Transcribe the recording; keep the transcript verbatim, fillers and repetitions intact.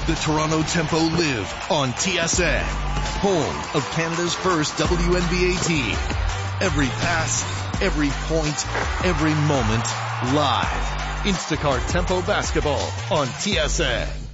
the Toronto Tempo live on T S N, home of Canada's first W N B A team. Every pass, every point, every moment, live. Instacart Tempo Basketball on T S N.